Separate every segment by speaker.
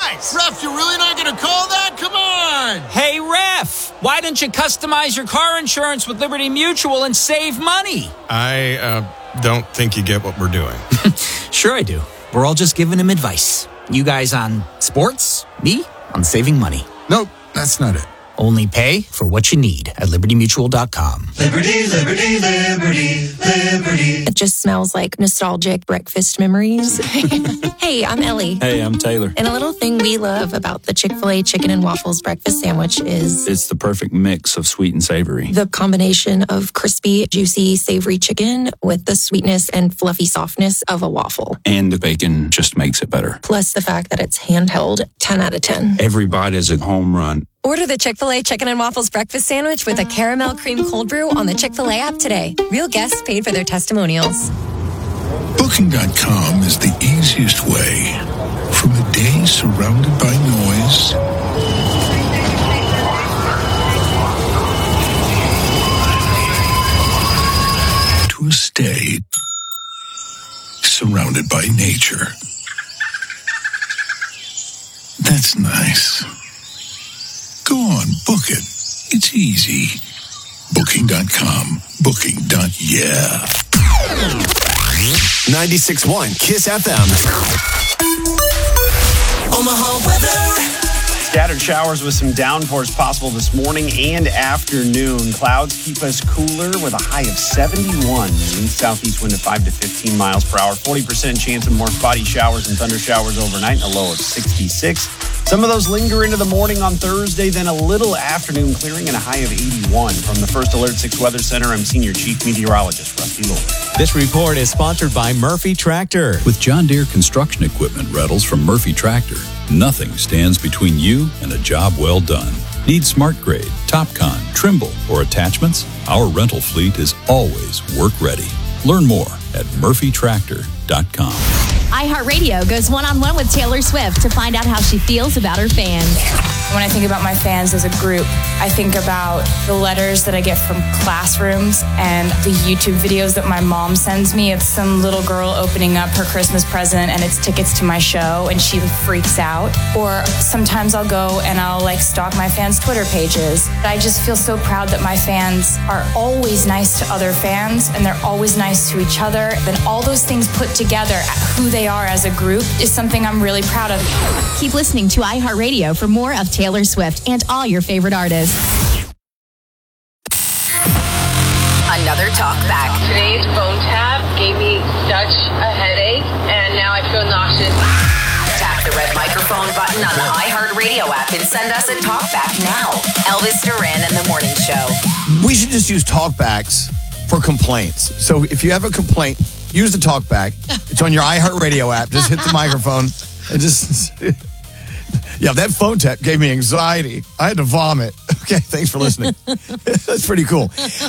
Speaker 1: Nice. Ref, you're really not going to call that? Come on.
Speaker 2: Hey, Ref, why don't you customize your car insurance with Liberty Mutual and save money?
Speaker 3: I don't think you get what we're doing.
Speaker 2: Sure I do. We're all just giving him advice. You guys on sports, me on saving money.
Speaker 1: Nope, that's not it.
Speaker 2: Only pay for what you need at libertymutual.com.
Speaker 4: Liberty, liberty, liberty, liberty.
Speaker 5: It just smells like nostalgic breakfast memories. Hey, I'm Ellie.
Speaker 6: Hey, I'm Taylor.
Speaker 5: And a little thing we love about the Chick-fil-A chicken and waffles breakfast sandwich is
Speaker 6: It's the perfect mix of sweet and savory.
Speaker 5: the combination of crispy, juicy, savory chicken with the sweetness and fluffy softness of a waffle.
Speaker 6: And the bacon just makes it better.
Speaker 5: Plus the fact that it's handheld, 10 out of 10.
Speaker 6: Every bite is a home run.
Speaker 7: Order the Chick-fil-A Chicken and Waffles Breakfast Sandwich with a caramel cream cold brew on the Chick-fil-A app today. Real guests paid for their testimonials.
Speaker 8: Booking.com is the easiest way. From a day surrounded by noise to a stay surrounded by nature. That's nice. Go on, book it. It's easy. Booking.com. Booking.yeah.
Speaker 9: 96.1 Kiss FM.
Speaker 4: Omaha weather.
Speaker 10: Scattered showers with some downpours possible this morning and afternoon. Clouds keep us cooler with a high of 71. Wind southeast wind at 5 to 15 miles per hour. 40% chance of more spotty showers and thunder showers overnight and a low of 66. Some of those linger into the morning on Thursday, then a little afternoon clearing and a high of 81. From the First Alert 6 Weather Center, I'm Senior Chief Meteorologist Rusty Lord.
Speaker 11: This report is sponsored by Murphy Tractor.
Speaker 12: With John Deere construction equipment rentals from Murphy Tractor, nothing stands between you and a job well done. Need Smart Grade, TopCon, Trimble, or attachments? Our rental fleet is always work ready. Learn more at murphytractor.com.
Speaker 13: iHeartRadio goes one-on-one with Taylor Swift to find out how she feels about her fans.
Speaker 14: When I think about my fans as a group, I think about the letters that I get from classrooms and the YouTube videos that my mom sends me of some little girl opening up her Christmas present and it's tickets to my show and she freaks out. Or sometimes I'll go and I'll stalk my fans' Twitter pages. I just feel so proud that my fans are always nice to other fans and they're always nice to each other. And all those things put together, who they are as a group, is something I'm really proud of.
Speaker 13: Keep listening to iHeartRadio for more of Taylor Swift and all your favorite artists.
Speaker 15: Another talk back.
Speaker 16: Today's phone tap gave me such a headache, and now I feel nauseous.
Speaker 15: Tap the red microphone button on the iHeartRadio app and send us a talk back now. Elvis Duran and the Morning Show.
Speaker 17: We should just use talkbacks for complaints. So if you have a complaint, use the talkback. It's on your iHeartRadio app. Just hit the microphone and just... Yeah, that phone tap gave me anxiety. I had to vomit. Okay, thanks for listening. That's pretty cool.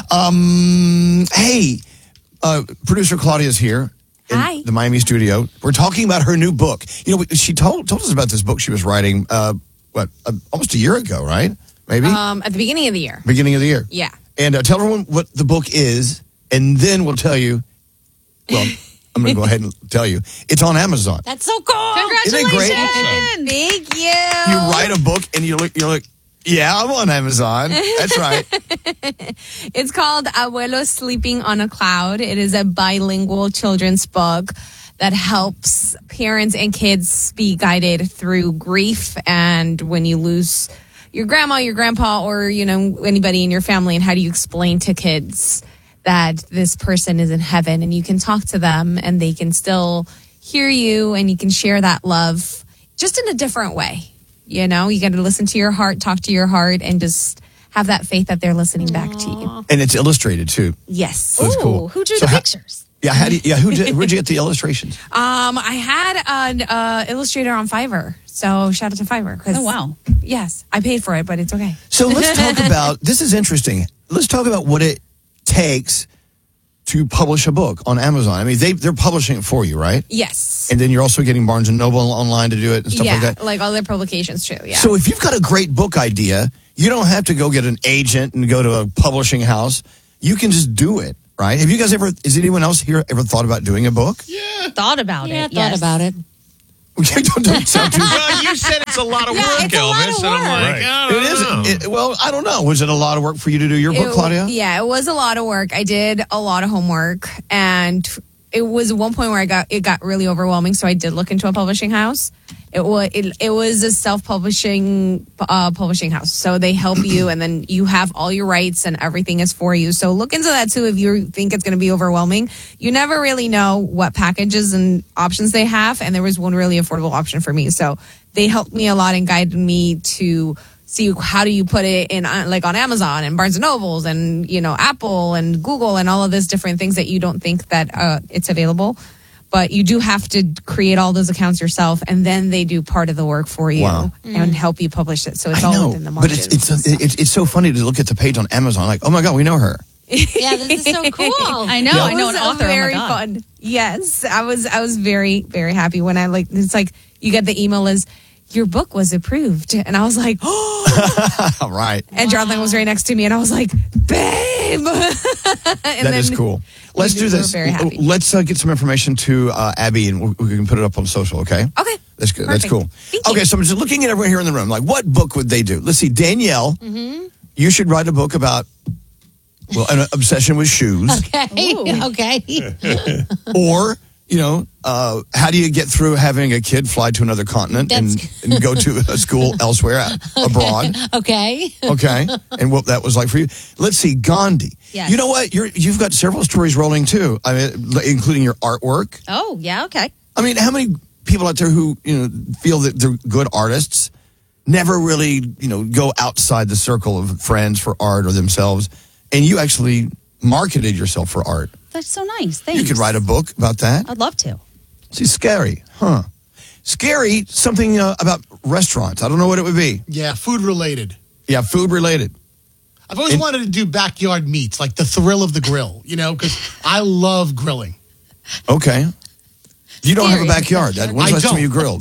Speaker 17: Hey, producer Claudia's here in the Miami studio. We're talking about her new book. You know, she told us about this book she was writing, almost a year ago, right? Maybe?
Speaker 18: At the beginning of the year.
Speaker 17: Beginning of the year.
Speaker 18: Yeah.
Speaker 17: And tell everyone what the book is, and then we'll tell you, well... I'm going to go ahead and tell you. It's on Amazon.
Speaker 18: That's so cool.
Speaker 17: Congratulations. Isn't it great?
Speaker 18: Thank you.
Speaker 17: You write a book and you're like, yeah, I'm on Amazon. That's right.
Speaker 18: It's called Abuelo Sleeping on a Cloud. It is a bilingual children's book that helps parents and kids be guided through grief and when you lose your grandma, your grandpa, or, anybody in your family, and how do you explain to kids that this person is in heaven and you can talk to them and they can still hear you and you can share that love just in a different way. You got to listen to your heart, talk to your heart, and just have that faith that they're listening back to you.
Speaker 17: And it's illustrated too.
Speaker 18: Yes.
Speaker 17: So that's cool.
Speaker 18: Who drew the pictures?
Speaker 17: Yeah, where'd you get the illustrations?
Speaker 18: I had an illustrator on Fiverr. So shout out to Fiverr.
Speaker 19: Oh, wow.
Speaker 18: Yes, I paid for it, but it's okay.
Speaker 17: So let's talk about, this is interesting. Let's talk about what it takes to publish a book on Amazon. I mean, they're publishing it for you, right?
Speaker 18: Yes.
Speaker 17: And then you're also getting Barnes & Noble online to do it and stuff like that.
Speaker 18: Yeah, like all their publications too, yeah.
Speaker 17: So if you've got a great book idea, you don't have to go get an agent and go to a publishing house. You can just do it, right? Have you guys has anyone else here ever thought about doing a book?
Speaker 19: Yeah. Thought about it.
Speaker 18: Thought about it.
Speaker 17: Don't sound too...
Speaker 1: Well, you said it
Speaker 19: That's a lot of work,
Speaker 18: it's a lot
Speaker 19: Elvis.
Speaker 18: of
Speaker 19: And I'm
Speaker 18: work.
Speaker 19: like, I don't know.
Speaker 17: Well, I don't know. Was it a lot of work for you to do your book, Claudia?
Speaker 18: Yeah, it was a lot of work. I did a lot of homework, and it was one point where it got really overwhelming. So I did look into a publishing house. It was a self-publishing publishing house. So they help you, and then you have all your rights, and everything is for you. So look into that too if you think it's going to be overwhelming. You never really know what packages and options they have, and there was one really affordable option for me. So they helped me a lot and guided me to see how do you put it in, like on Amazon and Barnes and Nobles and Apple and Google and all of these different things that you don't think that it's available. But you do have to create all those accounts yourself, and then they do part of the work for you and help you publish it. So it's all within the margins.
Speaker 17: But it's so funny to look at the page on Amazon, like, oh my God, we know her.
Speaker 13: Yeah, this is so cool.
Speaker 20: I know. I know an author.
Speaker 18: Very fun. Yes, I was very, very happy when it's like you get the email is your book was approved, and I was like, oh,
Speaker 17: right.
Speaker 18: And Jonathan was right next to me, and I was like, babe.
Speaker 17: That is cool. Let's do this.
Speaker 18: Very happy.
Speaker 17: Let's get some information to Abby, and we can put it up on social. Okay.
Speaker 18: Okay.
Speaker 17: That's good.
Speaker 18: Perfect.
Speaker 17: That's cool. Okay, so I'm just looking at everyone here in the room. Like, what book would they do? Let's see, Danielle. You should write a book about an obsession with shoes.
Speaker 13: Okay.
Speaker 17: Or, how do you get through having a kid fly to another continent and go to a school elsewhere, abroad?
Speaker 13: Okay.
Speaker 17: Okay. And what that was like for you. Let's see, Gandhi.
Speaker 20: Yes.
Speaker 17: You know what? You've got several stories rolling too. I mean, including your artwork.
Speaker 20: Oh, yeah, okay.
Speaker 17: I mean, how many people out there who, feel that they're good artists never really, go outside the circle of friends for art or themselves, and you actually marketed yourself for art.
Speaker 20: That's so nice. Thanks.
Speaker 17: You could write a book about that.
Speaker 20: I'd love to.
Speaker 17: See, scary, huh? Scary, something about restaurants. I don't know what it would be.
Speaker 21: Yeah, food related.
Speaker 17: Yeah, food related.
Speaker 21: I've always wanted to do backyard meats, like the thrill of the grill, because I love grilling.
Speaker 17: Okay. You don't have a backyard. When's the last time you grilled?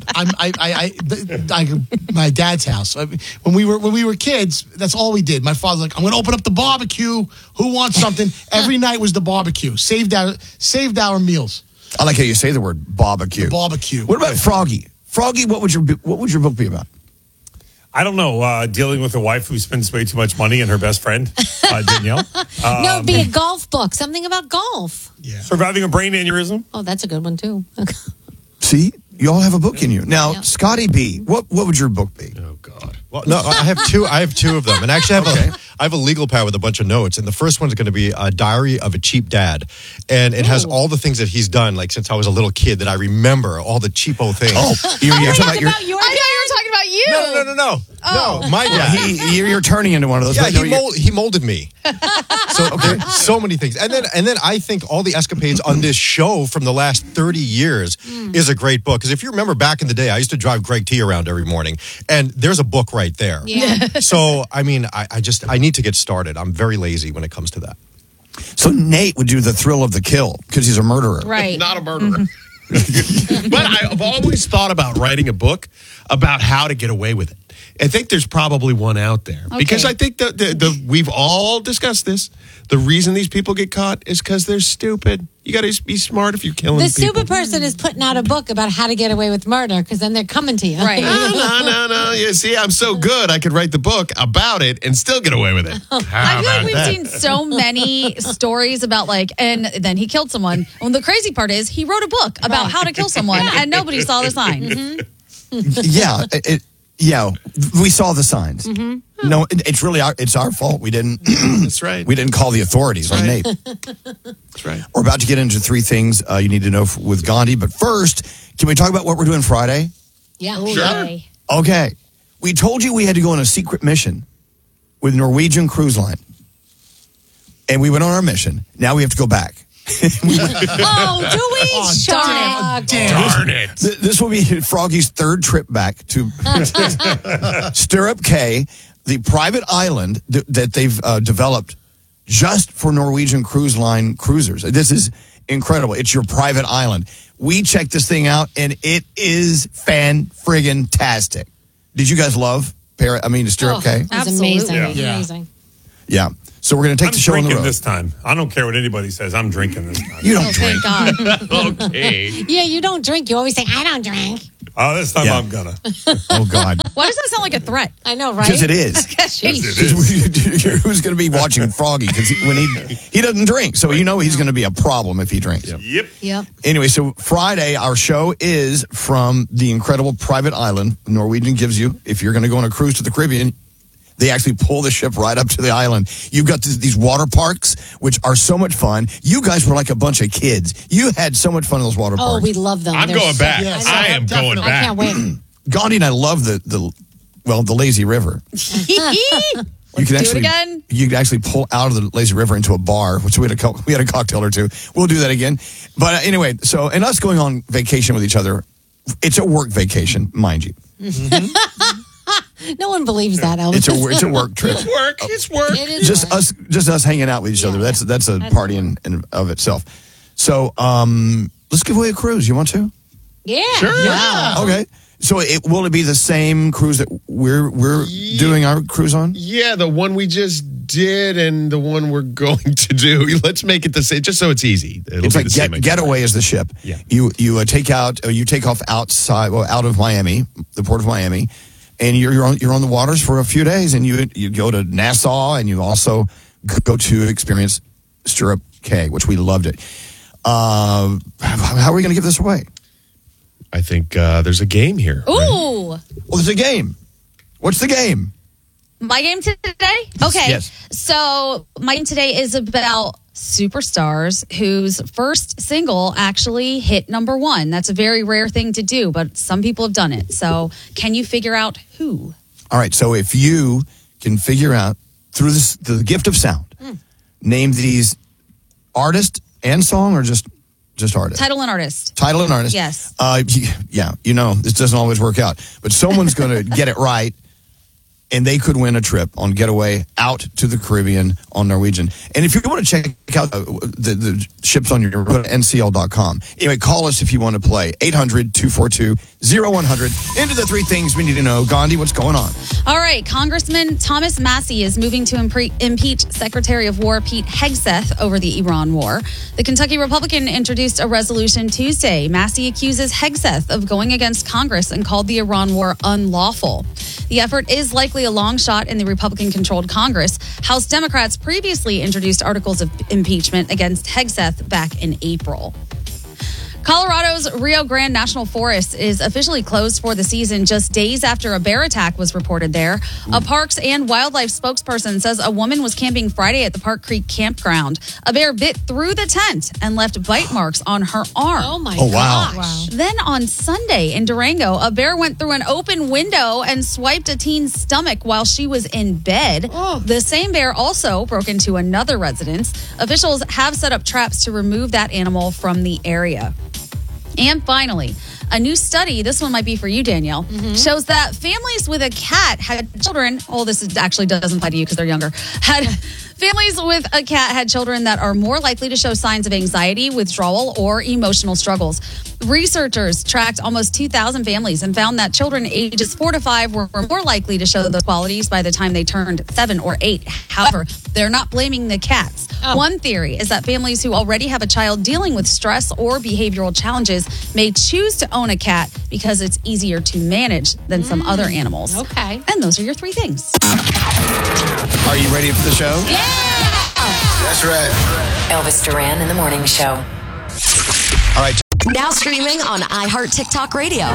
Speaker 21: My dad's house. When we were kids, that's all we did. My father's like, I'm going to open up the barbecue. Who wants something? Every night was the barbecue. Saved our meals.
Speaker 17: I like how you say the word barbecue.
Speaker 21: The barbecue.
Speaker 17: What about Froggy? Froggy, what would your book be about?
Speaker 19: I don't know. Dealing with a wife who spends way too much money and her best friend, Danielle.
Speaker 13: No, it'd be a golf book. Something about golf.
Speaker 21: Yeah.
Speaker 19: Surviving a brain aneurysm.
Speaker 13: Oh, that's a good one, too.
Speaker 17: See? You all have a book in you. Now, Scotty B, what would your book be?
Speaker 22: Oh, God. Well, no, I have two of them. And actually, I have a legal pad with a bunch of notes. And the first one's going to be a diary of a cheap dad. And it has all the things that he's done, like since I was a little kid, that I remember, all the cheapo things.
Speaker 17: Oh, you're talking about
Speaker 20: I thought you were talking about you.
Speaker 22: No.
Speaker 20: Oh.
Speaker 22: No, my dad.
Speaker 17: You're turning into one of those.
Speaker 22: Yeah, he molded me. So there's so many things. And then I think all the escapades on this show from the last 30 years is a great book. Because if you remember back in the day, I used to drive Greg T around every morning. And there's a book right there.
Speaker 13: Yeah.
Speaker 22: So, I mean, I need to get started. I'm very lazy when it comes to that.
Speaker 17: So Nate would do the thrill of the kill because he's a murderer.
Speaker 20: Right.
Speaker 19: Not a murderer.
Speaker 23: But I've always thought about writing a book about how to get away with it. I think there's probably one out there.
Speaker 20: Okay.
Speaker 23: Because I think we've all discussed this. The reason these people get caught is because they're stupid. You got to be smart if you're killing
Speaker 13: The
Speaker 23: people.
Speaker 13: stupid person is putting out a book about how to get away with murder, because then they're coming to you.
Speaker 20: Right.
Speaker 23: No. You see, I'm so good, I could write the book about it and still get away with it.
Speaker 20: I feel like we've seen so many stories about and then he killed someone. Well, the crazy part is he wrote a book about how to kill someone and nobody saw the signs.
Speaker 17: Yeah, we saw the signs. No, it's our fault. We didn't.
Speaker 23: That's right.
Speaker 17: We didn't call the authorities on Nate.
Speaker 23: That's right.
Speaker 17: We're about to get into 3 things you need to know with Gandhi. But first, can we talk about what we're doing Friday?
Speaker 13: Yeah.
Speaker 23: Sure.
Speaker 17: Okay. We told you we had to go on a secret mission with Norwegian Cruise Line. And we went on our mission. Now we have to go back.
Speaker 13: Do we?
Speaker 23: Darn it.
Speaker 17: This will be Froggy's 3rd trip back to Stirrup Cay, the private island that they've developed just for Norwegian Cruise Line cruisers. This is incredible. It's your private island. We checked this thing out, and it is fan-friggin-tastic. Did you guys love Stirrup Cay?
Speaker 13: It was amazing.
Speaker 23: Yeah.
Speaker 13: Amazing.
Speaker 17: Yeah. So we're going to take the show on the road.
Speaker 19: I'm drinking this time. I don't care what anybody says. I'm drinking this time.
Speaker 17: You don't drink.
Speaker 20: Thank God.
Speaker 23: Okay.
Speaker 13: Yeah, you don't drink. You always say, I don't drink.
Speaker 19: Oh, this time I'm gonna.
Speaker 17: Oh, God.
Speaker 20: Why does that sound like a threat?
Speaker 18: I know, right?
Speaker 17: Because it is. Who's going to be watching Froggy? Because he doesn't drink, so he's going to be a problem if he drinks.
Speaker 18: Yep.
Speaker 17: Anyway, so Friday, our show is from the incredible private island Norwegian gives you. If you're going to go on a cruise to the Caribbean, they actually pull the ship right up to the island. You've got these water parks, which are so much fun. You guys were like a bunch of kids. You had so much fun in those water parks.
Speaker 18: Oh, we love them.
Speaker 23: I'm
Speaker 18: They're
Speaker 23: going back.
Speaker 18: Yes.
Speaker 23: I am going back.
Speaker 18: I can't wait.
Speaker 17: Gandhi and I love the lazy river.
Speaker 20: Let's do it again.
Speaker 17: You could actually pull out of the lazy river into a bar, which we had a cocktail or two. We'll do that again. But anyway, and us going on vacation with each other, it's a work vacation, mind you.
Speaker 18: No one believes that, Elvis.
Speaker 17: It's a work trip.
Speaker 23: It's work.
Speaker 18: It is
Speaker 17: Just us hanging out with each other. That's a party in of itself. So let's give away a cruise. You want to?
Speaker 18: Yeah.
Speaker 23: Sure.
Speaker 18: Yeah.
Speaker 17: Okay. So will it be the same cruise that we're doing our cruise on?
Speaker 23: Yeah, the one we just did and the one we're going to do. Let's make it the same, just so it's easy.
Speaker 17: It's like Getaway is the ship.
Speaker 23: Yeah.
Speaker 17: You take off outside, out of Miami, the port of Miami, and you're on the waters for a few days, and you go to Nassau, and you also go to experience Stirrup Cay, which we loved it. How are we going to give this away?
Speaker 23: I think there's a game here.
Speaker 20: Ooh.
Speaker 17: Well, there's a game. What's the game?
Speaker 20: My game today? Okay.
Speaker 17: Yes.
Speaker 20: So my game today is about superstars whose first single actually hit number one. That's a very rare thing to do, but some people have done it. So can you figure out who?
Speaker 17: All right. So if you can figure out through the gift of sound, name these artist and song or just artist?
Speaker 20: Title and artist.
Speaker 17: Title and artist.
Speaker 20: Yes.
Speaker 17: This doesn't always work out, but someone's going to get it right, and they could win a trip on Getaway out to the Caribbean on Norwegian. And if you want to check out the ships on your go to ncl.com. Anyway, call us if you want to play. 800-242-0100. Into the three things we need to know. Gandhi, what's going on?
Speaker 20: All right. Congressman Thomas Massie is moving to impeach Secretary of War Pete Hegseth over the Iran war. The Kentucky Republican introduced a resolution Tuesday. Massie accuses Hegseth of going against Congress and called the Iran war unlawful. The effort is likely a long shot in the Republican-controlled Congress. House Democrats previously introduced articles of impeachment against Hegseth back in April. Colorado's Rio Grande National Forest is officially closed for the season just days after a bear attack was reported there. A Parks and Wildlife spokesperson says a woman was camping Friday at the Park Creek campground. A bear bit through the tent and left bite marks on her arm.
Speaker 18: Oh, my
Speaker 17: wow.
Speaker 18: gosh.
Speaker 20: Then on Sunday in Durango, a bear went through an open window and swiped a teen's stomach while she was in bed.
Speaker 18: Oh.
Speaker 20: The same bear also broke into another residence. Officials have set up traps to remove that animal from the area. And finally, a new study, this one might be for you, Danielle, shows that families with a cat had children. Oh, actually doesn't apply to you because they're younger. Families with a cat had children that are more likely to show signs of anxiety, withdrawal, or emotional struggles. Researchers tracked almost 2,000 families and found that children ages 4 to 5 were more likely to show those qualities by the time they turned 7 or 8. However, they're not blaming the cats.
Speaker 18: Oh.
Speaker 20: One theory is that families who already have a child dealing with stress or behavioral challenges may choose to own a cat because it's easier to manage than some other animals.
Speaker 18: Okay.
Speaker 20: And those are your three things.
Speaker 17: Are you ready for the show?
Speaker 18: Yeah.
Speaker 17: That's right.
Speaker 15: Elvis Duran in the Morning Show.
Speaker 17: All right.
Speaker 7: Now streaming on iHeart TikTok Radio.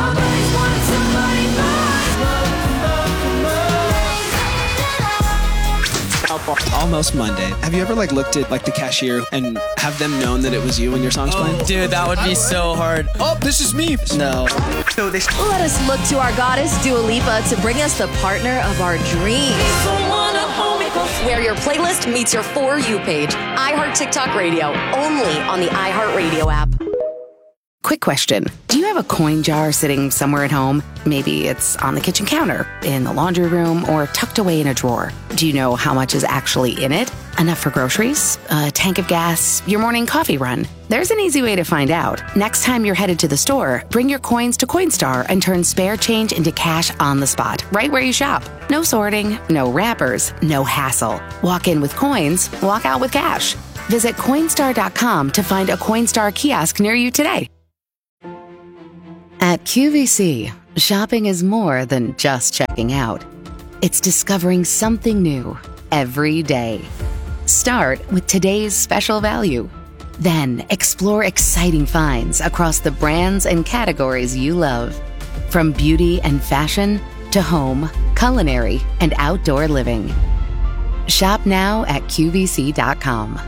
Speaker 2: Almost Monday. Have you ever looked at the cashier and have them known that it was you when your song's playing?
Speaker 3: Dude, that would be so hard.
Speaker 2: Oh, this is me. No.
Speaker 7: Let us look to our goddess Dua Lipa to bring us the partner of our dreams. Where your playlist meets your For You page. iHeart TikTok Radio, only on the iHeart Radio app.
Speaker 5: Quick question. Do you have a coin jar sitting somewhere at home? Maybe it's on the kitchen counter, in the laundry room, or tucked away in a drawer. Do you know how much is actually in it? Enough for groceries? A tank of gas? Your morning coffee run? There's an easy way to find out. Next time you're headed to the store, bring your coins to Coinstar and turn spare change into cash on the spot, right where you shop. No sorting, no wrappers, no hassle. Walk in with coins, walk out with cash. Visit Coinstar.com to find a Coinstar kiosk near you today. At At QVC, shopping is more than just checking out. It's discovering something new every day. Start with today's special value. Then explore exciting finds across the brands and categories you love. From beauty and fashion to home, culinary, and outdoor living. Shop now at QVC.com.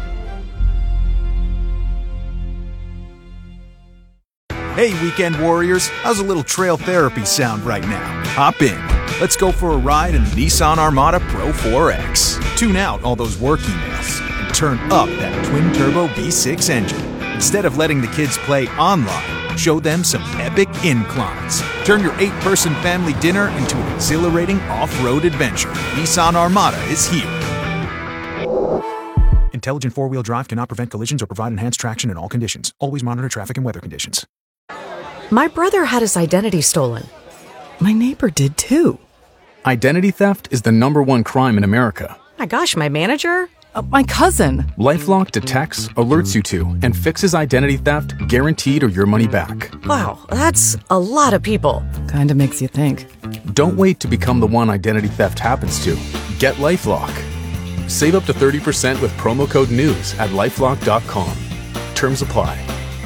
Speaker 3: Hey, weekend warriors, how's a little trail therapy sound right now? Hop in. Let's go for a ride in the Nissan Armada Pro 4X. Tune out all those work emails and turn up that twin-turbo V6 engine. Instead of letting the kids play online, show them some epic inclines. Turn your 8-person family dinner into an exhilarating off-road adventure. Nissan Armada is here. Intelligent four-wheel drive cannot prevent collisions or provide enhanced traction in all conditions. Always monitor traffic and weather conditions.
Speaker 6: My brother had his identity stolen. My neighbor did too.
Speaker 8: Identity theft is the #1 crime in America.
Speaker 6: My gosh, my manager? My cousin.
Speaker 8: LifeLock detects, alerts you to, and fixes identity theft guaranteed or your money back.
Speaker 6: Wow, that's a lot of people. Kinda makes you think.
Speaker 8: Don't wait to become the one identity theft happens to. Get LifeLock. Save up to 30% with promo code NEWS at LifeLock.com. Terms apply.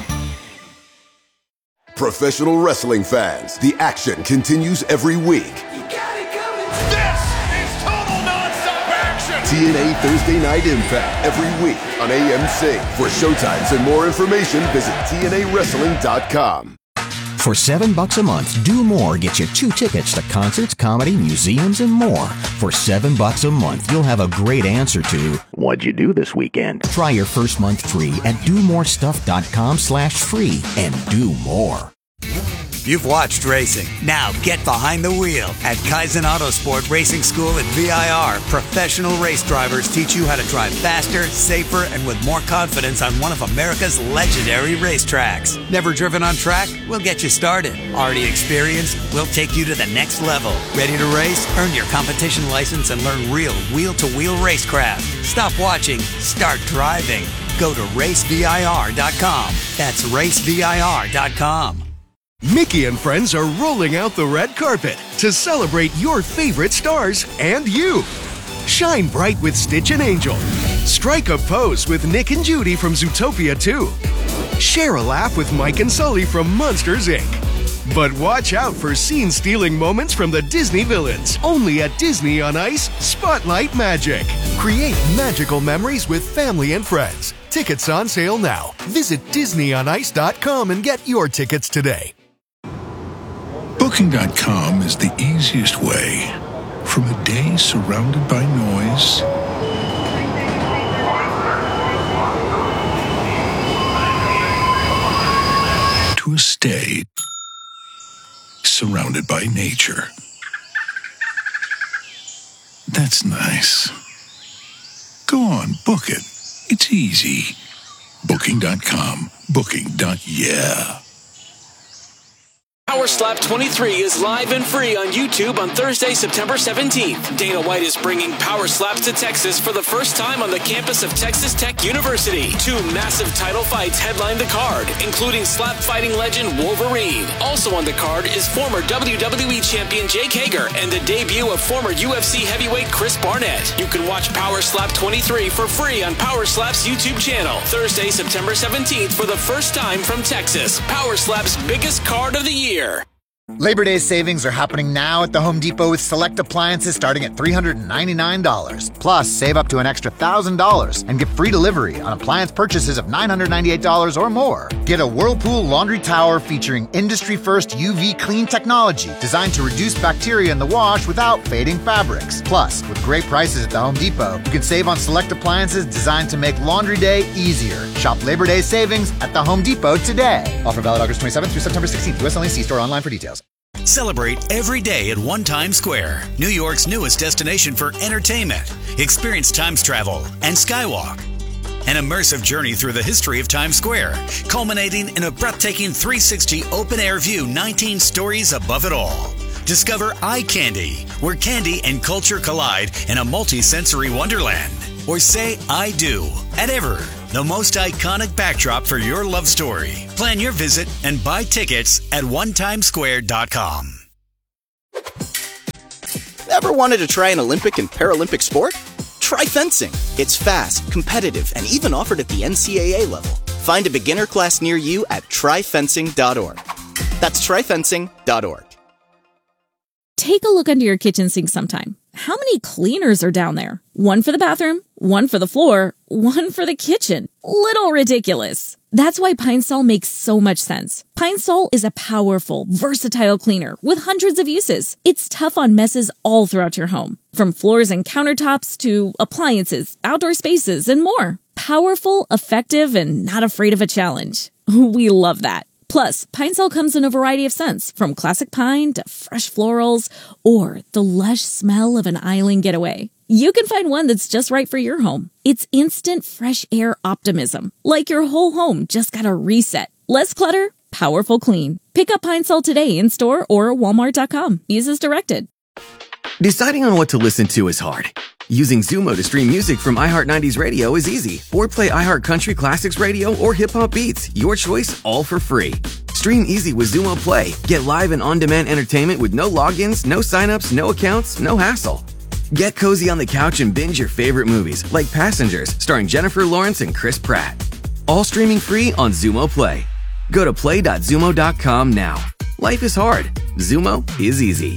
Speaker 24: Professional wrestling fans, the action continues every week.
Speaker 1: This is total nonstop action!
Speaker 24: TNA Thursday Night Impact every week on AMC. For showtimes and more information, visit TNAWrestling.com.
Speaker 25: For $7 a month, Do More gets you 2 tickets to concerts, comedy, museums, and more. For $7 a month, you'll have a great answer to what'd you do this weekend? Try your first month free at domorestuff.com/free and do more.
Speaker 26: You've watched racing. Now get behind the wheel at Kaizen Autosport Racing School at VIR. Professional race drivers teach you how to drive faster, safer, and with more confidence on one of America's legendary racetracks. Never driven on track? We'll get you started. Already experienced? We'll take you to the next level. Ready to race? Earn your competition license and learn real wheel-to-wheel racecraft. Stop watching. Start driving. Go to racevir.com. That's racevir.com.
Speaker 27: Mickey and friends are rolling out the red carpet to celebrate your favorite stars and you. Shine bright with Stitch and Angel. Strike a pose with Nick and Judy from Zootopia 2. Share a laugh with Mike and Sully from Monsters, Inc. But watch out for scene-stealing moments from the Disney villains. Only at Disney on Ice, Spotlight Magic. Create magical memories with family and friends. Tickets on sale now. Visit DisneyOnIce.com and get your tickets today.
Speaker 28: Booking.com is the easiest way. From a day surrounded by noise to a stay surrounded by nature. That's nice. Go on, book it. It's easy. Booking.com. Booking.yeah.
Speaker 29: Power Slap 23 is live and free on YouTube on Thursday, September 17th. Dana White is bringing Power Slaps to Texas for the first time on the campus of Texas Tech University. 2 massive title fights headline the card, including slap fighting legend Wolverine. Also on the card is former WWE champion Jake Hager and the debut of former UFC heavyweight Chris Barnett. You can watch Power Slap 23 for free on Power Slap's YouTube channel. Thursday, September 17th for the first time from Texas. Power Slap's biggest card of the year.
Speaker 30: Labor Day savings are happening now at the Home Depot with select appliances starting at $399. Plus, save up to an extra $1,000 and get free delivery on appliance purchases of $998 or more. Get a Whirlpool laundry tower featuring industry-first UV clean technology designed to reduce bacteria in the wash without fading fabrics. Plus, with great prices at the Home Depot, you can save on select appliances designed to make laundry day easier. Shop Labor Day savings at the Home Depot today. Offer valid August 27th through September 16th. U.S. only. See store online for details.
Speaker 26: Celebrate every day at One Times Square, New York's newest destination for entertainment. Experience Times travel and Skywalk. An immersive journey through the history of Times Square, culminating in a breathtaking 360 open-air view 19 stories above it all. Discover Eye Candy, where candy and culture collide in a multi-sensory wonderland. Or say I do at Ever,
Speaker 4: the most iconic backdrop for your love story. Plan your visit and buy tickets at onetimesquare.com.
Speaker 9: Ever wanted to try an Olympic and Paralympic sport? Try fencing. It's fast, competitive, and even offered at the NCAA level. Find a beginner class near you at tryfencing.org. That's tryfencing.org.
Speaker 10: Take a look under your kitchen sink sometime. How many cleaners are down there? One for the bathroom, one for the floor, one for the kitchen. Little ridiculous. That's why Pine Sol makes so much sense. Pine Sol is a powerful, versatile cleaner with hundreds of uses. It's tough on messes all throughout your home, from floors and countertops to appliances, outdoor spaces, and more. Powerful, effective, and not afraid of a challenge. We love that. Plus, Pine Sol comes in a variety of scents, from classic pine to fresh florals or the lush smell of an island getaway. You can find one that's just right for your home. It's instant fresh air optimism, like your whole home just got a reset. Less clutter, powerful clean. Pick up Pine Sol today in store or walmart.com. Use as directed.
Speaker 11: Deciding on what to listen to is hard. Using Zumo to stream music from iHeart 90s Radio is easy. Or play iHeart Country Classics Radio or Hip Hop Beats. Your choice, all for free. Stream easy with Zumo Play. Get live and on-demand entertainment with no logins, no signups, no accounts, no hassle. Get cozy on the couch and binge your favorite movies, like Passengers, starring Jennifer Lawrence and Chris Pratt. All streaming free on Zumo Play. Go to play.zumo.com now. Life is hard. Zumo is easy.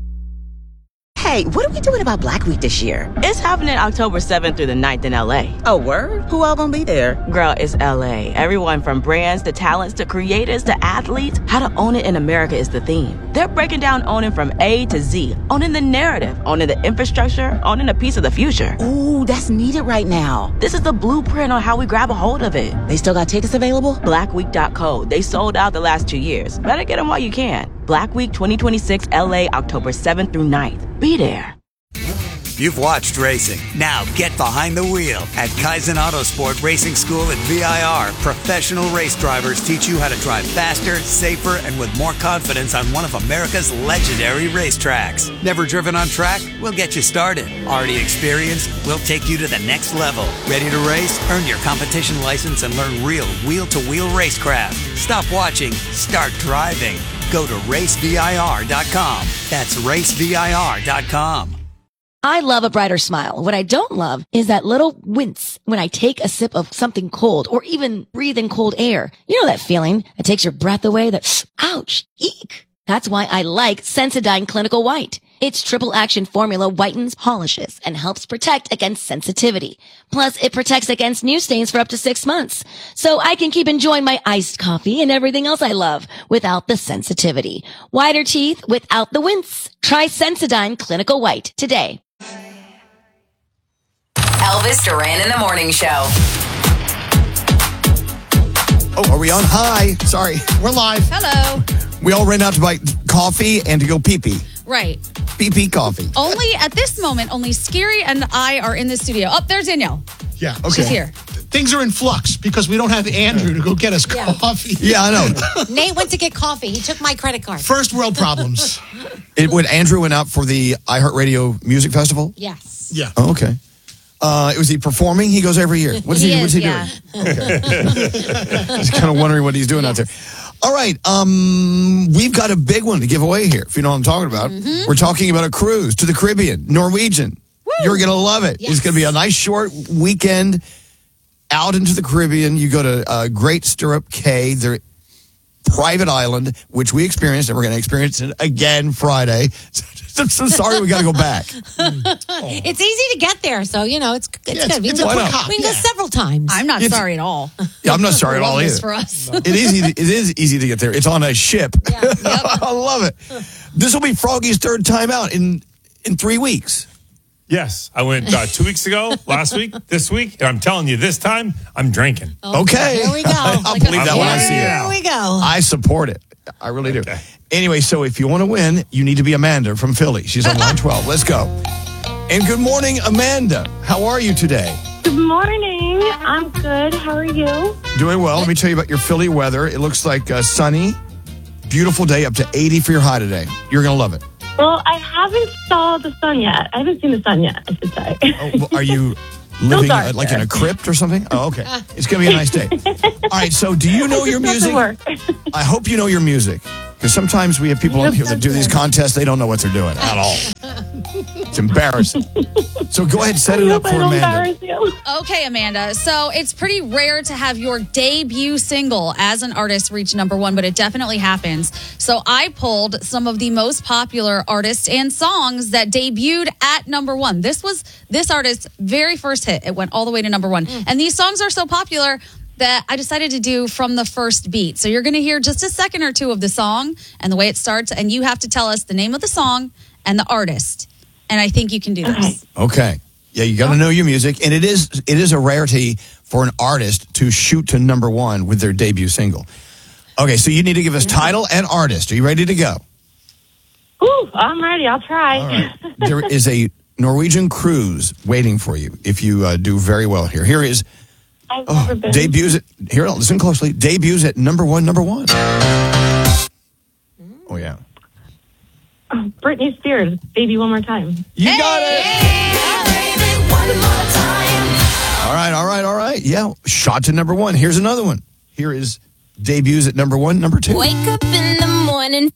Speaker 12: Hey, what are we doing about Black Week this year?
Speaker 13: It's happening October 7th through the 9th in LA.
Speaker 12: Oh, word? Who all gonna be there?
Speaker 13: Girl, it's LA. Everyone from brands to talents to creators to athletes. How to own it in America is the theme. They're breaking down owning from A to Z. Owning the narrative, owning the infrastructure, owning a piece of the future.
Speaker 12: Ooh, that's needed right now.
Speaker 13: This is the blueprint on how we grab a hold of it.
Speaker 12: They still got tickets available?
Speaker 13: Blackweek.co. They sold out the last 2 years. Better get them while you can. Black Week 2026 LA, October 7th through 9th. Be there.
Speaker 26: You've watched racing. Now get behind the wheel. At Kaizen Autosport Racing School at VIR, professional race drivers teach you how to drive faster, safer, and with more confidence on one of America's legendary racetracks. Never driven on track? We'll get you started. Already experienced? We'll take you to the next level. Ready to race? Earn your competition license and learn real wheel-to-wheel racecraft. Stop watching. Start driving. Go to racevir.com. That's racevir.com.
Speaker 14: I love a brighter smile. What I don't love is that little wince when I take a sip of something cold or even breathe in cold air. You know that feeling that takes your breath away, that ouch, eek. That's why I like Sensodyne Clinical White. Its triple action formula whitens, polishes, and helps protect against sensitivity. Plus, it protects against new stains for up to 6 months. So I can keep enjoying my iced coffee and everything else I love without the sensitivity. Whiter teeth without the wince. Try Sensodyne Clinical White today.
Speaker 15: Elvis Duran in the Morning Show.
Speaker 17: Oh, are we on? Hi. Sorry. We're live.
Speaker 20: Hello.
Speaker 17: We all ran out to buy coffee and to go pee-pee.
Speaker 20: Right.
Speaker 17: Pee-pee coffee.
Speaker 20: Only at this moment, only Scary and I are in the studio. Oh, there's Danielle.
Speaker 16: Yeah.
Speaker 20: Okay. She's here.
Speaker 16: Things are in flux because we don't have Andrew to go get us coffee.
Speaker 17: Yeah, I know.
Speaker 21: Nate went to get coffee. He took my credit card.
Speaker 16: First world problems.
Speaker 17: When Andrew went out for the iHeartRadio Music Festival?
Speaker 21: Yes.
Speaker 17: Yeah. Oh, okay. Was he performing? He goes every year. What's he doing? Okay. Just kind of wondering what he's doing out there. All right. We've got a big one to give away here, if you know what I'm talking about.
Speaker 21: Mm-hmm.
Speaker 17: We're talking about a cruise to the Caribbean, Norwegian. Woo! You're going to love it. Yes. It's going to be a nice short weekend out into the Caribbean. You go to Great Stirrup Cay, their private island, which we experienced, and we're going to experience it again Friday. So sorry, we got to go back.
Speaker 21: It's easy to get there, so it's good. We can go several times.
Speaker 20: I'm not sorry at all.
Speaker 17: Yeah, I'm not sorry at all either.
Speaker 20: For us.
Speaker 17: It is easy to get there. It's on a ship. Yeah, yep. I love it. This will be Froggy's third time out in 3 weeks.
Speaker 19: Yes, I went 2 weeks ago, last week, this week, and I'm telling you, this time I'm drinking.
Speaker 17: Okay.
Speaker 21: Here we go.
Speaker 17: I'll believe that when I see it.
Speaker 21: Here we go.
Speaker 17: I support it. I really do. Anyway, so if you want to win, you need to be Amanda from Philly. She's on line 12. Let's go. And good morning, Amanda. How are you today?
Speaker 22: Good morning. I'm good. How are you?
Speaker 17: Doing well. Let me tell you about your Philly weather. It looks like sunny, beautiful day, up to 80 for your high today. You're going to love it.
Speaker 22: Well, I haven't saw the sun yet. I haven't seen the sun yet, I should say.
Speaker 17: Are you living like in a crypt or something? Oh, okay. It's going to be a nice day. All right, so do you know your music? I hope you know your music. Because sometimes we have people on here that do these contests, they don't know what they're doing at all. It's embarrassing. So go ahead, set it up for Amanda.
Speaker 20: Okay, Amanda. So it's pretty rare to have your debut single as an artist reach #1, but it definitely happens. So I pulled some of the most popular artists and songs that debuted at #1. This was this artist's very first hit. It went all the way to #1. And these songs are so popular that I decided to do from the first beat. So you're going to hear just a second or two of the song and the way it starts, and you have to tell us the name of the song and the artist. And I think you can do this.
Speaker 17: Okay. Yeah, you got to know your music, and it is a rarity for an artist to shoot to #1 with their debut single. Okay, so you need to give us title and artist. Are you ready to go?
Speaker 22: Ooh, I'm ready. I'll try.
Speaker 17: All right. There is a Norwegian cruise waiting for you if you do very well here. Here is debuts at here. Listen closely. Debuts at #1. Oh yeah.
Speaker 22: Britney Spears, Baby One More Time.
Speaker 17: You got it. All right. Yeah, shot to #1. Here's another one. Here is debuts at #1, #2.
Speaker 1: Wake up in the morning.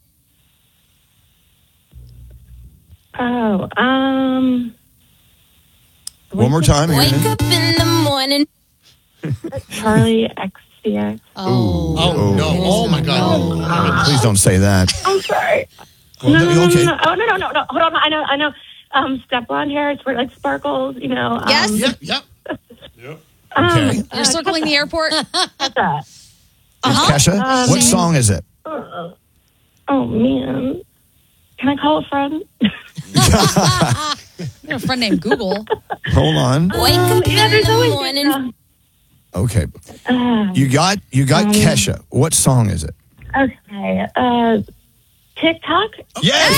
Speaker 17: One more time.
Speaker 1: Wake up in the morning.
Speaker 22: Charlie XCX.
Speaker 17: Oh no! Oh my God! Please don't say that.
Speaker 22: I'm sorry.
Speaker 17: Well,
Speaker 22: No.
Speaker 17: okay.
Speaker 22: Oh, no. Hold on. I know. Step blonde hair. It's where like sparkles, you know.
Speaker 20: Yes?
Speaker 22: Yep.
Speaker 17: Okay.
Speaker 20: You're circling the airport?
Speaker 17: Is Kesha? What song is it?
Speaker 22: Oh, man. Can I call a friend?
Speaker 20: You have a friend named Google.
Speaker 17: Hold on.
Speaker 1: Wake up in the morning.
Speaker 17: Okay. You got Kesha. What song is it?
Speaker 22: Okay. TikTok?
Speaker 17: Yes!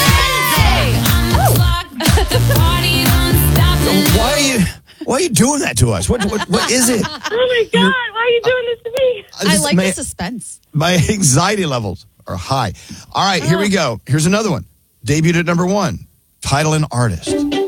Speaker 17: Why are you doing that to us? What is it?
Speaker 22: Oh, my God. Why are you doing this to me?
Speaker 20: I like the suspense.
Speaker 17: My anxiety levels are high. All right, here we go. Here's another one. Debuted at #1. Title and artist.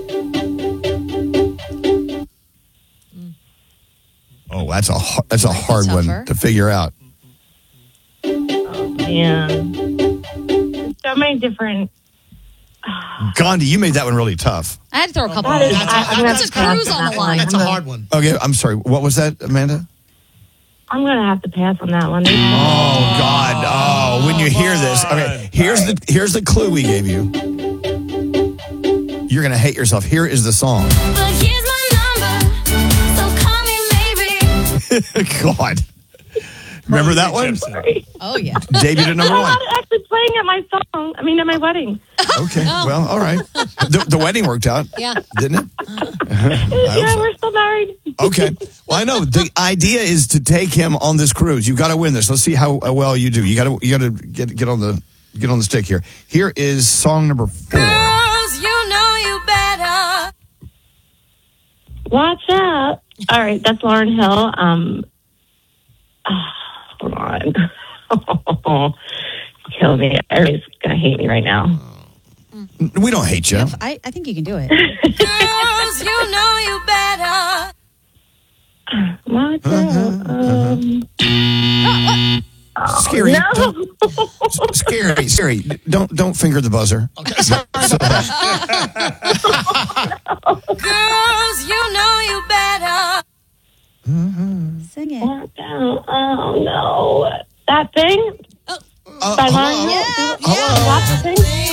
Speaker 17: Oh, that's a hard one to figure out.
Speaker 22: Oh, man. So many different...
Speaker 17: Gandhi, you made that one really tough.
Speaker 20: I had to throw a couple.
Speaker 22: That's
Speaker 20: a cruise on the line.
Speaker 16: That's a hard one.
Speaker 17: Okay, I'm sorry. What was that, Amanda?
Speaker 22: I'm going to have to pass on that one.
Speaker 17: Oh, God. Oh, when you hear this. Okay, here's the clue we gave you. You're going to hate yourself. Here is the song.
Speaker 1: But here's my number, so call me maybe.
Speaker 17: God. Remember that one?
Speaker 20: Oh, yeah.
Speaker 17: Debuted at #1.
Speaker 22: I'm actually playing at my at my wedding.
Speaker 17: Okay, well, all right. The wedding worked out.
Speaker 21: Yeah.
Speaker 17: Didn't it?
Speaker 22: Yeah, we're still married.
Speaker 17: Okay. Well, I know the idea is to take him on this cruise. You've got to win this. Let's see how well you do. You got to get on the stick here. Here is song number 4.
Speaker 1: Girls, you know you better.
Speaker 22: Watch out. All right, that's Lauryn Hill. Hold on. Kill me. Everybody's going to hate me right now.
Speaker 17: We don't hate you.
Speaker 20: I think you can do it.
Speaker 1: Girls, you know you better.
Speaker 22: Watch out.
Speaker 17: Scary.
Speaker 22: No.
Speaker 17: Scary. Don't finger the buzzer. Okay.
Speaker 1: Girls, you know you better.
Speaker 20: Sing it.
Speaker 22: Oh, no. That thing? By Lauryn Hill? Watch the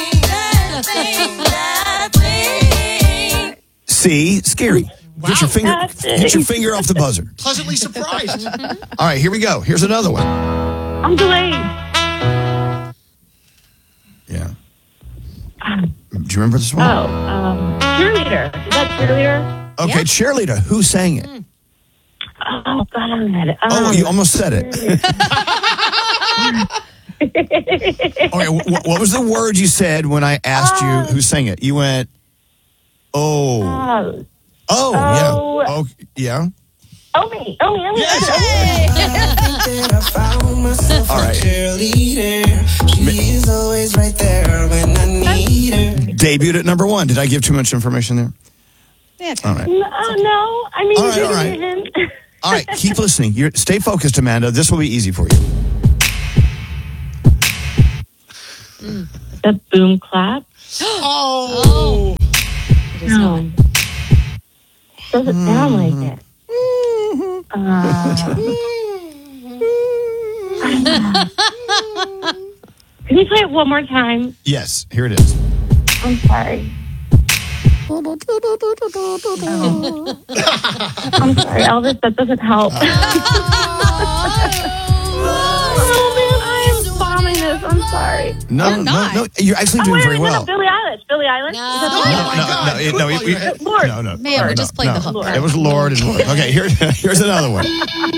Speaker 22: thing?
Speaker 17: See? Scary. Get your finger off the buzzer.
Speaker 16: Pleasantly surprised.
Speaker 17: All right, here we go. Here's another one.
Speaker 22: I'm delayed.
Speaker 17: Yeah. Do you remember this one?
Speaker 22: Cheerleader. Is that Cheerleader?
Speaker 17: Okay, Cheerleader. Who sang it?
Speaker 22: Oh, God.
Speaker 17: Oh, you almost said it. Okay, what was the word you said when I asked you who sang it? You went, oh. Yeah. Oh, yeah.
Speaker 22: Oh, me.
Speaker 17: Yes. All right.
Speaker 2: She's always right there when I need her.
Speaker 17: Debuted at #1. Did I give too much information there?
Speaker 20: Yeah,
Speaker 17: All right.
Speaker 22: No, I mean,
Speaker 17: All right,
Speaker 22: you
Speaker 17: all right.
Speaker 22: didn't.
Speaker 17: All right, keep listening. Stay focused, Amanda. This will be easy for you.
Speaker 22: The boom clap.
Speaker 21: Oh.
Speaker 20: It is not.
Speaker 22: Doesn't sound like it. Can you play it one more time?
Speaker 17: Yes, here it is.
Speaker 22: I'm sorry. I'm sorry, Elvis. That doesn't help. Oh man, I am bombing this. I'm sorry.
Speaker 17: No. You're actually doing very well.
Speaker 22: Billie Eilish. Billie Eilish. Lord.
Speaker 17: No.
Speaker 20: Man, we just played the hook.
Speaker 17: It was Lord and Lord. Okay, here's another one.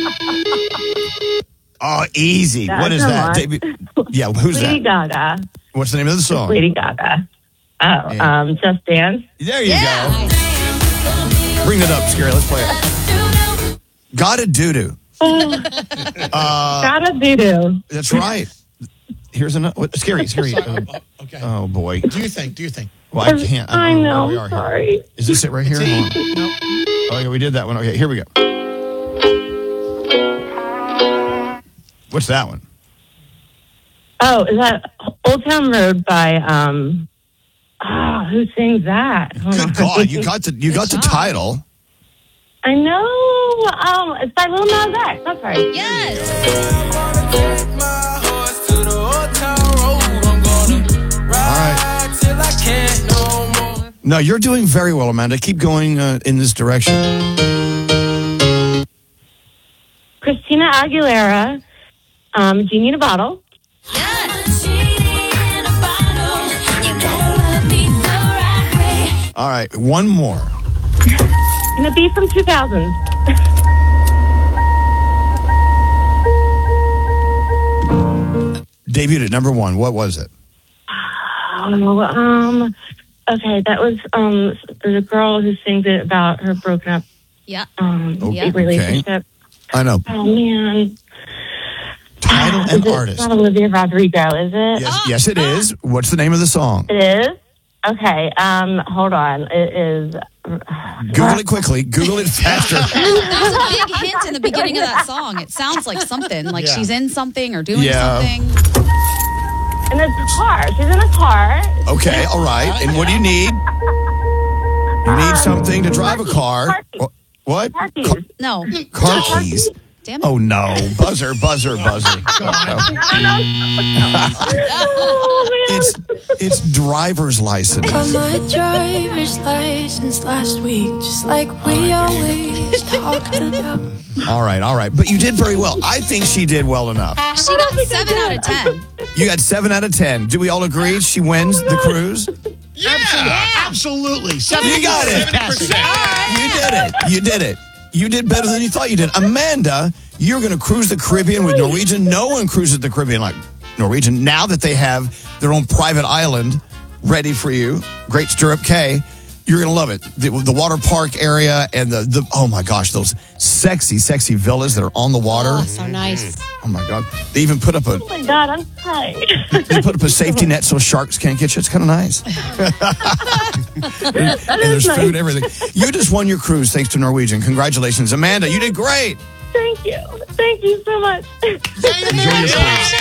Speaker 17: Oh, easy.
Speaker 22: That's
Speaker 17: what is
Speaker 22: a
Speaker 17: that?
Speaker 22: lot.
Speaker 17: Yeah, who's
Speaker 22: Lady
Speaker 17: that?
Speaker 22: Gaga.
Speaker 17: What's the name of the song?
Speaker 22: Lady Gaga. Oh, Just Dance.
Speaker 17: There you go. Bring it up, Scary. Let's play it. Gotta doo-doo.
Speaker 22: Gotta doo-doo.
Speaker 17: That's right. Here's another. Scary.
Speaker 16: Okay.
Speaker 17: Oh, boy.
Speaker 16: Do you think?
Speaker 17: Well, I can't.
Speaker 22: I know.
Speaker 17: We are here.
Speaker 22: Sorry.
Speaker 17: Is this it right here?
Speaker 16: No.
Speaker 17: Oh, yeah, we did that one. Okay, here we go. What's that one?
Speaker 22: Oh, is that Old Town Road by who sings that? Hold on.
Speaker 17: Good God, you got the title.
Speaker 22: I know. It's by Lil Nas X. That's right.
Speaker 20: Yes.
Speaker 17: All right. No, you're doing very well, Amanda. Keep going in this direction.
Speaker 22: Christina Aguilera, Genie in a Bottle.
Speaker 17: All right, one more.
Speaker 22: Gonna be from 2000.
Speaker 17: Debuted at number 1. What was it?
Speaker 22: Okay, that was there's a girl who sings it about her broken up relationship.
Speaker 17: I know.
Speaker 22: Oh man.
Speaker 17: Title and artist.
Speaker 22: It's not Olivia Rodrigo, is it?
Speaker 17: Yes, it is. What's the name of the song?
Speaker 22: It is? Okay, hold on. It is
Speaker 17: Google it quickly. Google it faster.
Speaker 20: There's a big hint in the beginning of that song. It sounds like something, like she's in something or doing something.
Speaker 22: And it's a car. She's in a car.
Speaker 17: Okay, all right. And what do you need? You need something to drive a car.
Speaker 22: Car keys.
Speaker 17: What?
Speaker 22: Car keys.
Speaker 20: No.
Speaker 17: Car keys.
Speaker 20: Damn it.
Speaker 17: Oh, no. Buzzer. It's driver's license.
Speaker 1: Got my driver's license last week, just like we always talked about.
Speaker 17: All right. But you did very well. I think she did well enough.
Speaker 20: She got 7 out of 10.
Speaker 17: You got 7 out of 10. Do we all agree she wins the cruise?
Speaker 16: Yeah, absolutely.
Speaker 17: You got it.
Speaker 16: 70%.
Speaker 17: You did it. You did better than you thought you did. Amanda, you're going to cruise the Caribbean with Norwegian. No one cruises the Caribbean like Norwegian. Now that they have their own private island ready for you, Great Stirrup Cay, you're going to love it. The water park area and the oh my gosh, those sexy villas that are on the water.
Speaker 21: Oh, so nice.
Speaker 17: Oh my God. They even put up
Speaker 22: Oh my God, I'm tired.
Speaker 17: they put up a safety net so sharks can't get you. It's kind of nice. and there's food, everything. You just won your cruise thanks to Norwegian. Congratulations. Amanda, you did great.
Speaker 22: Thank you. Thank you so much.
Speaker 17: Enjoy your cruise.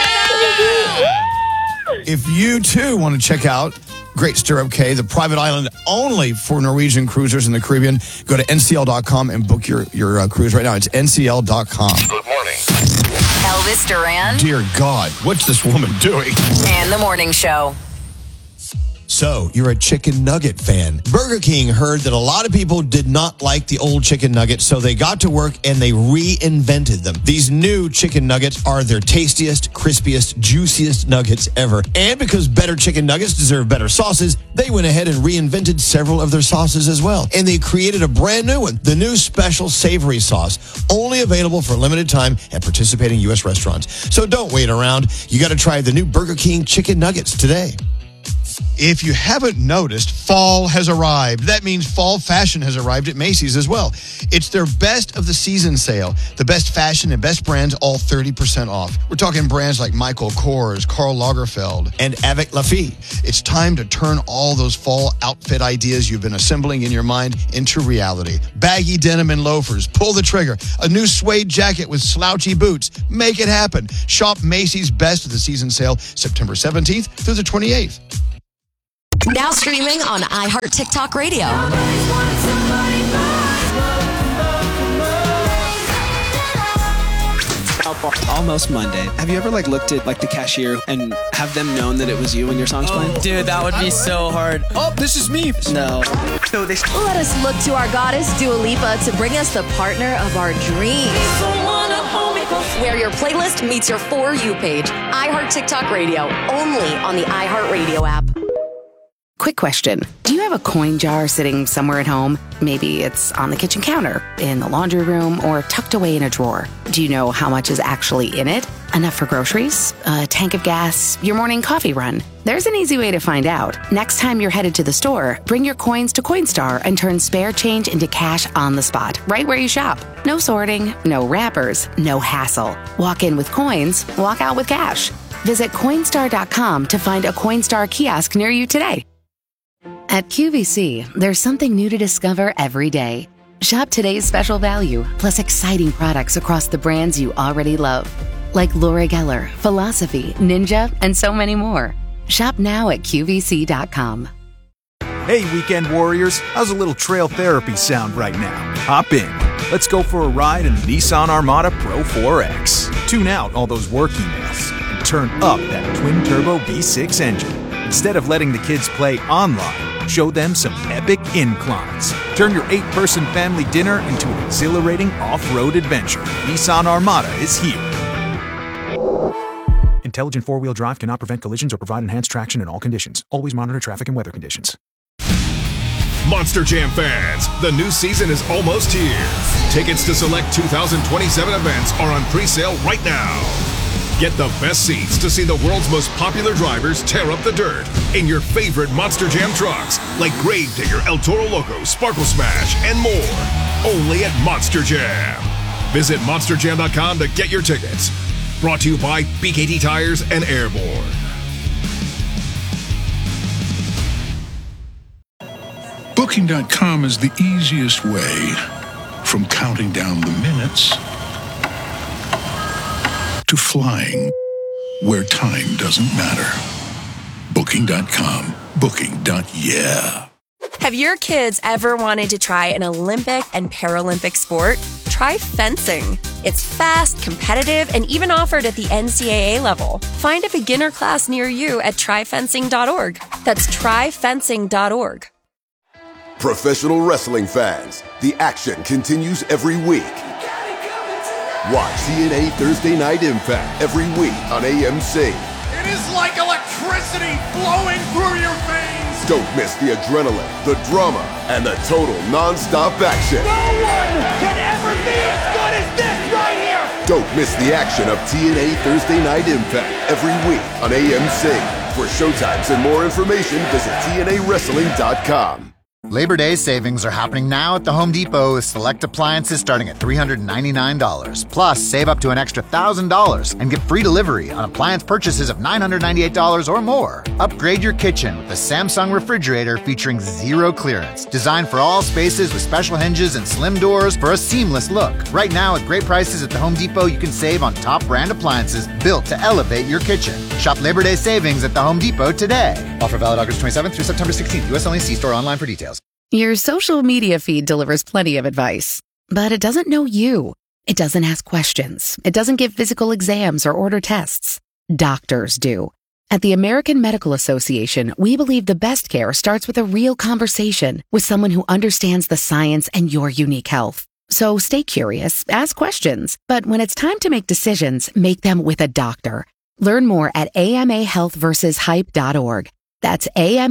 Speaker 17: If you too want to check out Great Stirrup Cay, the private island only for Norwegian cruisers in the Caribbean, go to ncl.com and book your cruise right now. It's ncl.com.
Speaker 15: Good morning. Elvis Duran
Speaker 17: Dear God, what's this woman doing?
Speaker 15: and the Morning Show.
Speaker 2: So, you're a chicken nugget fan. Burger King heard that a lot of people did not like the old chicken nuggets, so they got to work and they reinvented them. These new chicken nuggets are their tastiest, crispiest, juiciest nuggets ever. And because better chicken nuggets deserve better sauces, they went ahead and reinvented several of their sauces as well. And they created a brand new one, the new special savory sauce, only available for a limited time at participating U.S. restaurants. So don't wait around. You got to try the new Burger King chicken nuggets today. If you haven't noticed, fall has arrived. That means fall fashion has arrived at Macy's as well. It's their best of the season sale. The best fashion and best brands all 30% off. We're talking brands like Michael Kors, Karl Lagerfeld, and Avec La Fille. It's time to turn all those fall outfit ideas you've been assembling in your mind into reality. Baggy denim and loafers. Pull the trigger. A new suede jacket with slouchy boots. Make it happen. Shop Macy's best of the season sale September 17th through the 28th.
Speaker 15: Now streaming on iHeart TikTok Radio.
Speaker 3: Almost Monday. Have you ever looked at the cashier and have them known that it was you when your song's playing?
Speaker 5: Dude, that would be so hard.
Speaker 3: Oh, this is me. No.
Speaker 15: Let us look to our goddess Dua Lipa to bring us the partner of our dreams. Where your playlist meets your For You page. iHeart TikTok Radio, only on the iHeart Radio app.
Speaker 6: Quick question. Do you have a coin jar sitting somewhere at home? Maybe it's on the kitchen counter, in the laundry room, or tucked away in a drawer. Do you know how much is actually in it? Enough for groceries, a tank of gas, your morning coffee run? There's an easy way to find out. Next time you're headed to the store, bring your coins to Coinstar and turn spare change into cash on the spot, right where you shop. No sorting, no wrappers, no hassle. Walk in with coins, walk out with cash. Visit Coinstar.com to find a Coinstar kiosk near you today. At QVC, there's something new to discover every day. Shop today's special value, plus exciting products across the brands you already love, like Laura Geller, Philosophy, Ninja, and so many more. Shop now at QVC.com.
Speaker 7: Hey, weekend warriors, how's a little trail therapy sound right now? Hop in. Let's go for a ride in the Nissan Armada Pro 4X. Tune out all those work emails and turn up that twin-turbo V6 engine. Instead of letting the kids play online, show them some epic inclines. Turn your 8-person family dinner into an exhilarating off-road adventure. Nissan Armada is here. Intelligent four-wheel drive cannot prevent collisions or provide enhanced traction in all conditions. Always monitor traffic and weather conditions.
Speaker 8: Monster Jam fans, the new season is almost here. Tickets to select 2027 events are on pre-sale right now. Get the best seats to see the world's most popular drivers tear up the dirt in your favorite Monster Jam trucks, like Gravedigger, El Toro Loco, Sparkle Smash, and more. Only at Monster Jam. Visit monsterjam.com to get your tickets. Brought to you by BKT Tires and Airborne.
Speaker 28: Booking.com is the easiest way from counting down the minutes to flying where time doesn't matter. Booking.com. Booking.yeah.
Speaker 18: Have your kids ever wanted to try an Olympic and Paralympic sport? Try fencing. It's fast, competitive, and even offered at the NCAA level. Find a beginner class near you at tryfencing.org. That's tryfencing.org.
Speaker 23: Professional wrestling fans, the action continues every week. Watch TNA Thursday Night Impact every week on AMC.
Speaker 24: It is like electricity flowing through your veins.
Speaker 23: Don't miss the adrenaline, the drama, and the total non-stop action.
Speaker 24: No one can ever be as good as this right here.
Speaker 23: Don't miss the action of TNA Thursday Night Impact every week on AMC. For showtimes and more information, visit TNAWrestling.com.
Speaker 30: Labor Day savings are happening now at the Home Depot with select appliances starting at $399. Plus, save up to an extra $1,000 and get free delivery on appliance purchases of $998 or more. Upgrade your kitchen with the Samsung refrigerator featuring zero clearance. Designed for all spaces with special hinges and slim doors for a seamless look. Right now, at great prices at the Home Depot, you can save on top brand appliances built to elevate your kitchen. Shop Labor Day savings at the Home Depot today. Offer valid August 27th through September 16th. U.S. only. See store online for details.
Speaker 6: Your social media feed delivers plenty of advice, but it doesn't know you. It doesn't ask questions. It doesn't give physical exams or order tests. Doctors do. At the American Medical Association, we believe the best care starts with a real conversation with someone who understands the science and your unique health. So stay curious, ask questions, but when it's time to make decisions, make them with a doctor. Learn more at amahealthversushype.org. That's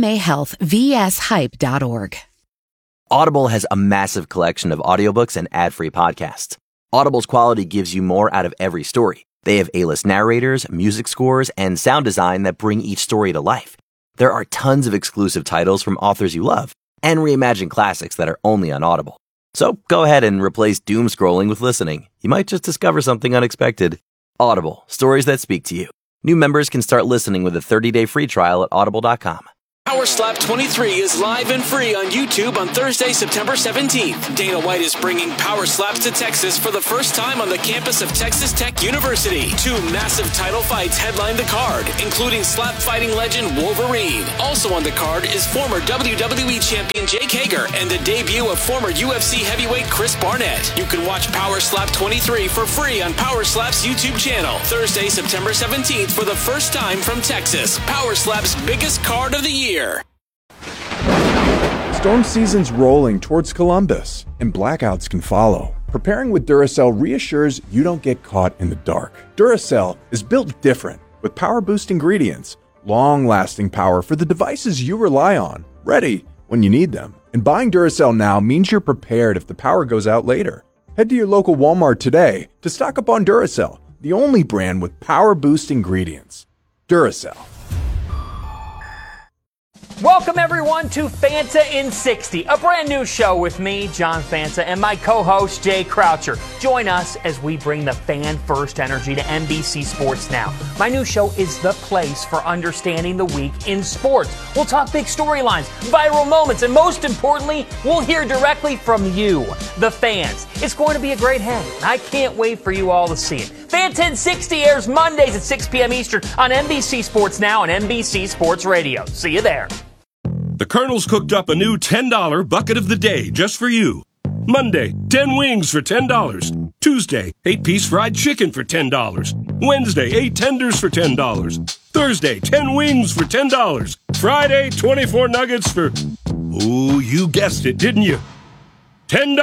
Speaker 6: amahealthvshype.org.
Speaker 25: Audible has a massive collection of audiobooks and ad-free podcasts. Audible's quality gives you more out of every story. They have A-list narrators, music scores, and sound design that bring each story to life. There are tons of exclusive titles from authors you love, and reimagined classics that are only on Audible. So go ahead and replace doom scrolling with listening. You might just discover something unexpected. Audible, stories that speak to you. New members can start listening with a 30-day free trial at audible.com.
Speaker 4: Power Slap 23 is live and free on YouTube on Thursday, September 17th. Dana White is bringing Power Slaps to Texas for the first time on the campus of Texas Tech University. 2 massive title fights headline the card, including slap fighting legend Wolverine. Also on the card is former WWE champion Jake Hager and the debut of former UFC heavyweight Chris Barnett. You can watch Power Slap 23 for free on Power Slap's YouTube channel. Thursday, September 17th for the first time from Texas. Power Slap's biggest card of the year.
Speaker 5: Storm season's rolling towards Columbus, and blackouts can follow. Preparing with Duracell reassures you don't get caught in the dark. Duracell is built different, with power-boost ingredients, long-lasting power for the devices you rely on, ready when you need them. And buying Duracell now means you're prepared if the power goes out later. Head to your local Walmart today to stock up on Duracell, the only brand with power-boost ingredients. Duracell.
Speaker 9: Welcome, everyone, to Fanta in 60, a brand new show with me, John Fanta, and my co-host, Jay Croucher. Join us as we bring the fan-first energy to NBC Sports Now. My new show is the place for understanding the week in sports. We'll talk big storylines, viral moments, and most importantly, we'll hear directly from you, the fans. It's going to be a great hang. I can't wait for you all to see it. Fanta in 60 airs Mondays at 6 p.m. Eastern on NBC Sports Now and NBC Sports Radio. See you there.
Speaker 10: The Colonel's cooked up a new $10 bucket of the day just for you. Monday, 10 wings for $10. Tuesday, 8-piece fried chicken for $10. Wednesday, 8 tenders for $10. Thursday, 10 wings for $10. Friday, 24 nuggets for... Oh, you guessed it, didn't you? $10.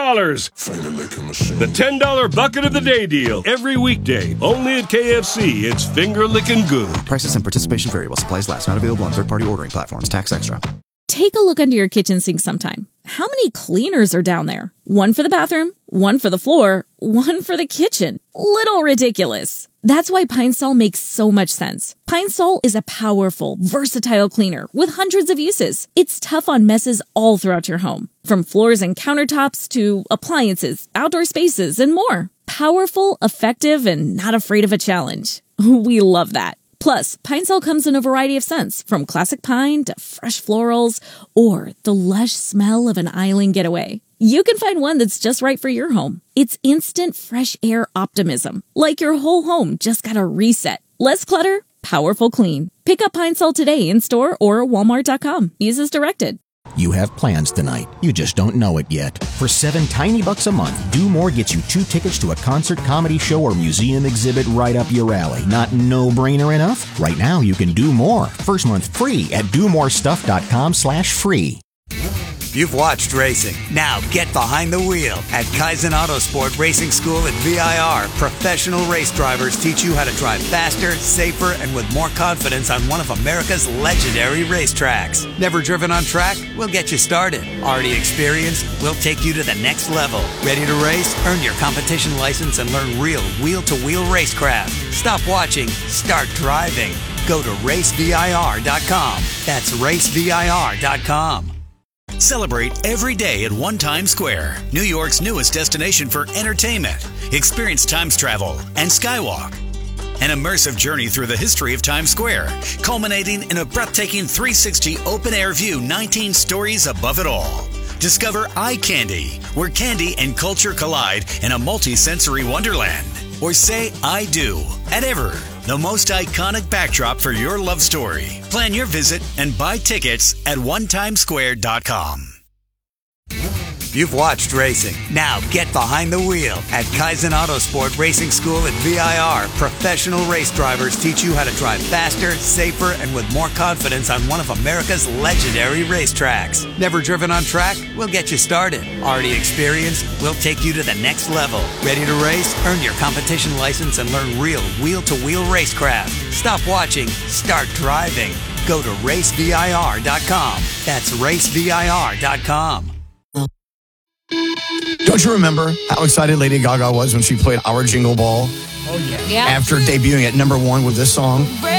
Speaker 10: The $10 bucket of the day deal. Every weekday, only at KFC. It's finger-licking good.
Speaker 11: Prices and participation vary while supplies last. Not available on third-party ordering platforms. Tax extra.
Speaker 12: Take a look under your kitchen sink sometime. How many cleaners are down there? One for the bathroom, one for the floor, one for the kitchen. Little ridiculous. That's why Pine Sol makes so much sense. Pine Sol is a powerful, versatile cleaner with hundreds of uses. It's tough on messes all throughout your home, from floors and countertops to appliances, outdoor spaces, and more. Powerful, effective, and not afraid of a challenge. We love that. Plus, Pine Sol comes in a variety of scents, from classic pine to fresh florals, or the lush smell of an island getaway. You can find one that's just right for your home. It's instant fresh air optimism, like your whole home just got a reset. Less clutter, powerful clean. Pick up Pine Sol today in store or walmart.com. Use as directed.
Speaker 13: You have plans tonight. You just don't know it yet. For $7 tiny bucks a month, Do More gets you 2 tickets to a concert, comedy show, or museum exhibit right up your alley. Not no-brainer enough? Right now, you can do more. First month free at domorestuff.com/free.
Speaker 26: You've watched racing. Now get behind the wheel. At Kaizen Autosport Racing School at VIR, professional race drivers teach you how to drive faster, safer, and with more confidence on one of America's legendary racetracks. Never driven on track? We'll get you started. Already experienced? We'll take you to the next level. Ready to race? Earn your competition license and learn real wheel-to-wheel racecraft. Stop watching. Start driving. Go to racevir.com. That's racevir.com.
Speaker 27: Celebrate every day at One Times Square, New York's newest destination for entertainment. Experience Times Travel and Skywalk. An immersive journey through the history of Times Square, culminating in a breathtaking 360 open-air view 19 stories above it all. Discover Eye Candy, where candy and culture collide in a multi-sensory wonderland. Or say I do at Ever, the most iconic backdrop for your love story. Plan your visit and buy tickets at onetimesquare.com.
Speaker 26: You've watched racing. Now get behind the wheel. At Kaizen Autosport Racing School at VIR, professional race drivers teach you how to drive faster, safer, and with more confidence on one of America's legendary racetracks. Never driven on track? We'll get you started. Already experienced? We'll take you to the next level. Ready to race? Earn your competition license and learn real wheel-to-wheel racecraft. Stop watching. Start driving. Go to racevir.com. That's racevir.com.
Speaker 17: Don't you remember how excited Lady Gaga was when she played Our Jingle Ball?
Speaker 21: Yeah.
Speaker 17: After debuting at #1 with this song?